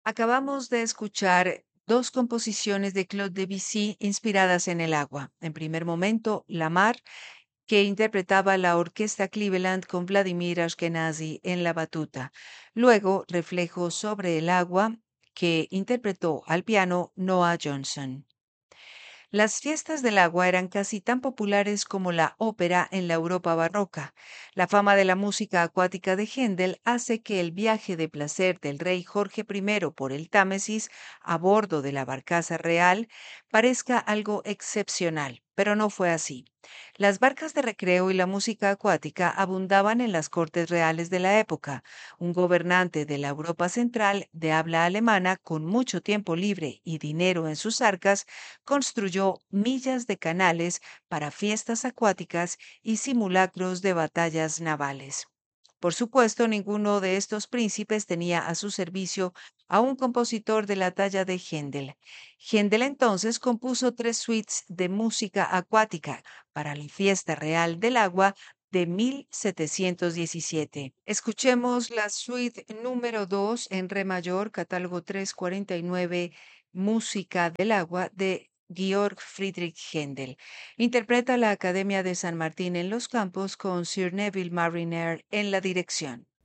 Acabamos de escuchar dos composiciones de Claude Debussy inspiradas en el agua. En primer momento, La Mar, que interpretaba la orquesta Cleveland con Vladimir Ashkenazy en la batuta. Luego, Reflejo sobre el agua, que interpretó al piano Noah Johnson. Las fiestas del agua eran casi tan populares como la ópera en la Europa barroca. La fama de la música acuática de Händel hace que el viaje de placer del rey Jorge I por el Támesis a bordo de la barcaza real parezca algo excepcional, pero no fue así. Las barcas de recreo y la música acuática abundaban en las cortes reales de la época. Un gobernante de la Europa central de habla alemana con mucho tiempo libre y dinero en sus arcas construyó millas de canales para fiestas acuáticas y simulacros de batallas navales. Por supuesto, ninguno de estos príncipes tenía a su servicio a un compositor de la talla de Händel. Händel entonces compuso tres suites de música acuática para la fiesta real del agua de 1717. Escuchemos la suite número 2 en re mayor, catálogo 349, Música del agua de Georg Friedrich Händel. Interpreta la Academia de San Martín en los Campos con Sir Neville Marriner en la dirección.